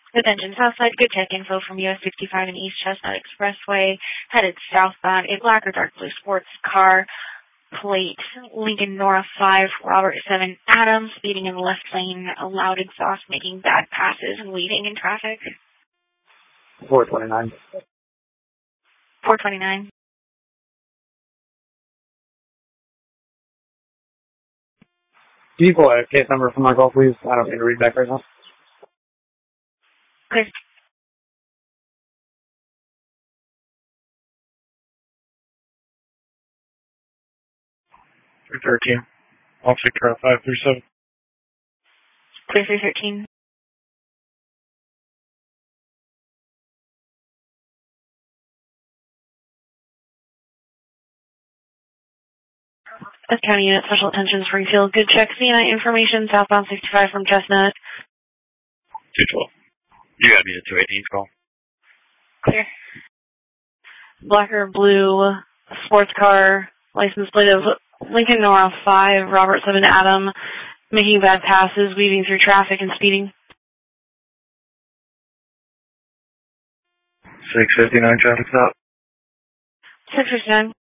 Attention Southside, good check info from US 65 and East Chestnut Expressway, headed southbound. A black or dark blue sports car, plate Lincoln Nora 5, Robert 7 Adams, speeding in the left lane, loud exhaust, making bad passes and weaving in traffic. 429. 429. Can you pull a case number from my call, please? I don't need to read back right now. Clear. Three 13. I'll figure out 537. Clear 313. F County Unit Special Attention Springfield. Good check. CNI information southbound 65 from Chestnut. 212. You got me at 218 call. Clear. Black or blue sports car, license plate of Lincoln Nora 5, Robert 7 Adam, making bad passes, weaving through traffic and speeding. 659 traffic stop. 659.